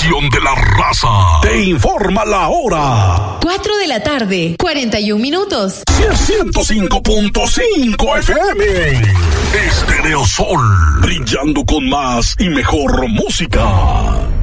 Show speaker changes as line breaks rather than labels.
estación de la raza. Te informa la hora.
4 de la tarde, 41 minutos.
105.5 FM. Estereosol, brillando con más y mejor música.